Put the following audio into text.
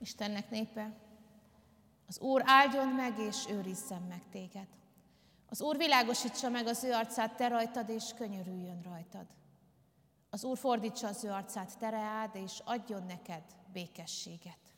Istennek népe, az Úr áldjon meg és őrizzen meg téged. Az Úr világosítsa meg az ő arcát te rajtad, és könyörüljön rajtad. Az Úr fordítsa az ő arcát te reád, és adjon neked békességet.